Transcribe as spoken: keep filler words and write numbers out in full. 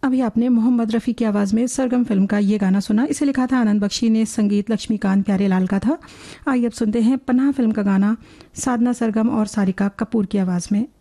अभी आपने मोहम्मद रफ़ी की आवाज़ में सरगम फिल्म का ये गाना सुना। इसे लिखा था आनंद बख्शी ने, संगीत लक्ष्मीकांत प्यारेलाल का था। आइए अब सुनते हैं पनाह फिल्म का गाना साधना सरगम और सारिका कपूर की आवाज़ में।